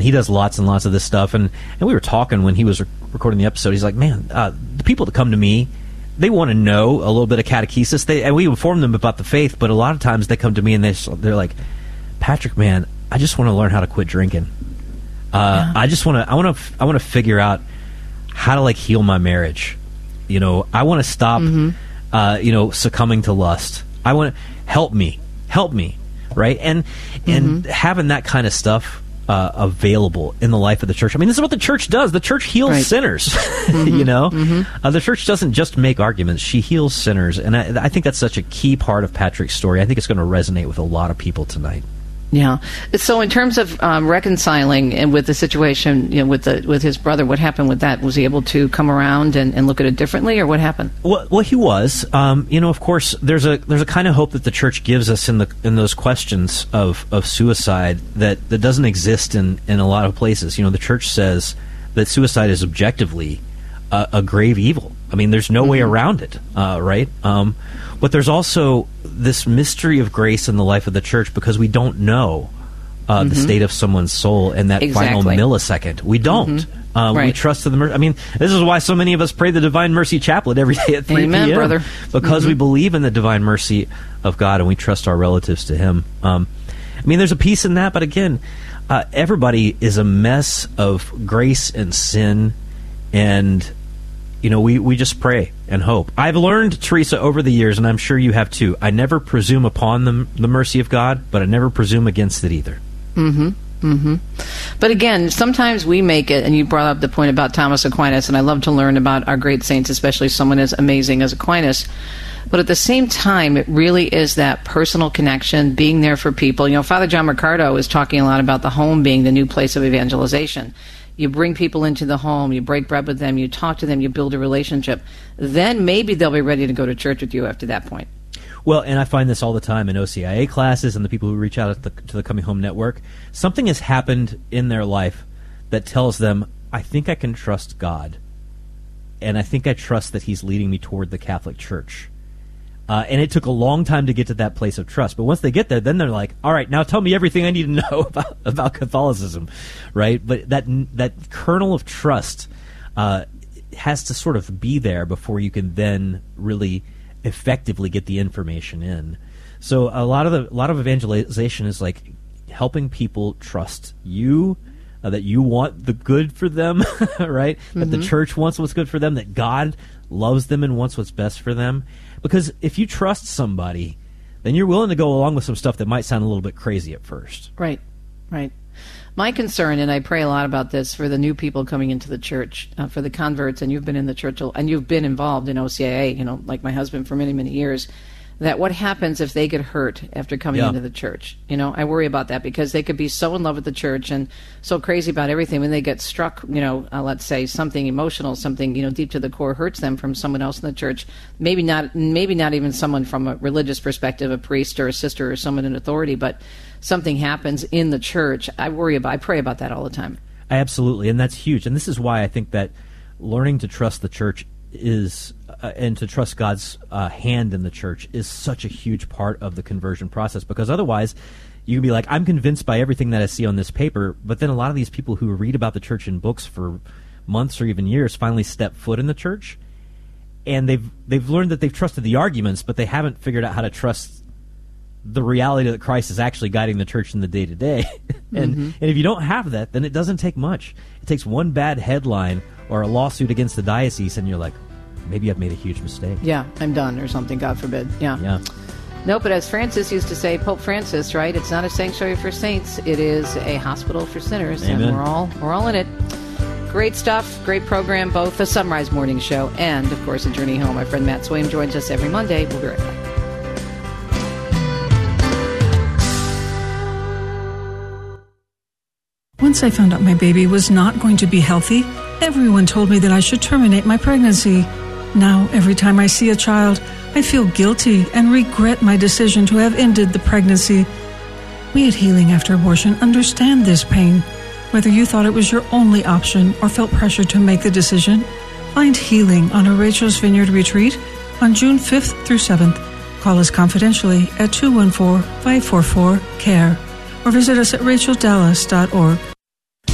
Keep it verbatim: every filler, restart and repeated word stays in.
he does lots and lots of this stuff. And, and we were talking when he was re- recording the episode. He's like, man, uh, the people that come to me, they want to know a little bit of catechesis. They, and we inform them about the faith, but a lot of times they come to me and they, they're like, Patrick, man, I just want to learn how to quit drinking. Uh, yeah. I just want to, I want to, I want to figure out how to like heal my marriage. You know, I want to stop, mm-hmm. uh, you know, succumbing to lust. I want to help me, help me. Right. And, mm-hmm. and having that kind of stuff, uh, available in the life of the church. I mean, this is what the church does. The church heals right. sinners, mm-hmm. you know, mm-hmm. uh, the church doesn't just make arguments. She heals sinners. And I, I think that's such a key part of Patrick's story. I think it's going to resonate with a lot of people tonight. Yeah. So in terms of um, reconciling and with the situation, you know, with the with his brother, what happened with that? Was he able to come around and, and look at it differently, or what happened? Well, well he was. Um, you know, of course, there's a there's a kind of hope that the church gives us in the in those questions of, of suicide that, that doesn't exist in, in a lot of places. You know, the church says that suicide is objectively a, a grave evil. I mean, there's no mm-hmm. way around it, uh, right? Um, but there's also this mystery of grace in the life of the church because we don't know uh, mm-hmm. the state of someone's soul in that exactly. final millisecond. We don't. Mm-hmm. Uh, right. We trust to the mercy. I mean, this is why so many of us pray the Divine Mercy Chaplet every day at three Amen, p.m. brother. Because mm-hmm. we believe in the divine mercy of God and we trust our relatives to Him. Um, I mean, there's a piece in that, but again, uh, everybody is a mess of grace and sin, and you know, we, we just pray and hope. I've learned, Teresa, over the years, and I'm sure you have too, I never presume upon the, the mercy of God, but I never presume against it either. Mm-hmm. Mm-hmm. But again, sometimes we make it, and you brought up the point about Thomas Aquinas, and I love to learn about our great saints, especially someone as amazing as Aquinas. But at the same time, it really is that personal connection, being there for people. You know, Father John Mercado is talking a lot about the home being the new place of evangelization. You bring people into the home, you break bread with them, you talk to them, you build a relationship. Then maybe they'll be ready to go to church with you after that point. Well, and I find this all the time in O C I A classes and the people who reach out the, to the Coming Home Network. Something has happened in their life that tells them, I think I can trust God, and I think I trust that He's leading me toward the Catholic Church. Uh, and it took a long time to get to that place of trust. But once they get there, then they're like, all right, now tell me everything I need to know about, about Catholicism, right? But that that kernel of trust uh, has to sort of be there before you can then really effectively get the information in. So a lot of the a lot of evangelization is like helping people trust you, uh, that you want the good for them, right? Mm-hmm. That the church wants what's good for them, that God loves them and wants what's best for them. Because if you trust somebody, then you're willing to go along with some stuff that might sound a little bit crazy at first. Right, right. My concern, and I pray a lot about this for the new people coming into the church, uh, for the converts, and you've been in the church, and you've been involved in O C I A, you know, like my husband for many, many years, that what happens if they get hurt after coming yeah. into the church? You know, I worry about that because they could be so in love with the church and so crazy about everything when they get struck, you know, uh, let's say something emotional, something, you know, deep to the core hurts them from someone else in the church. Maybe not, maybe not even someone from a religious perspective, a priest or a sister or someone in authority, but something happens in the church. I worry about, I pray about that all the time. Absolutely, and that's huge. And this is why I think that learning to trust the church is, uh, and to trust God's uh, hand in the church is such a huge part of the conversion process, because otherwise you can be like, I'm convinced by everything that I see on this paper, but then a lot of these people who read about the church in books for months or even years finally step foot in the church, and they've they've learned that they've trusted the arguments, but they haven't figured out how to trust the reality that Christ is actually guiding the church in the day-to-day. and mm-hmm. and if you don't have that, then it doesn't take much. It takes one bad headline or a lawsuit against the diocese, and you're like, maybe I've made a huge mistake. Yeah, I'm done or something, God forbid. Yeah. Yeah. No, but as Francis used to say, Pope Francis, right? It's not a sanctuary for saints. It is a hospital for sinners. Amen. And we're all we're all in it. Great stuff. Great program, both the Sunrise Morning Show and, of course, A Journey Home. My friend Matt Swaim joins us every Monday. We'll be right back. Once I found out my baby was not going to be healthy, everyone told me that I should terminate my pregnancy. Now, every time I see a child, I feel guilty and regret my decision to have ended the pregnancy. We at Healing After Abortion understand this pain. Whether you thought it was your only option or felt pressure to make the decision, find healing on a Rachel's Vineyard retreat on June fifth through seventh. Call us confidentially at two one four, five four four, C A R E or visit us at rachel dallas dot org.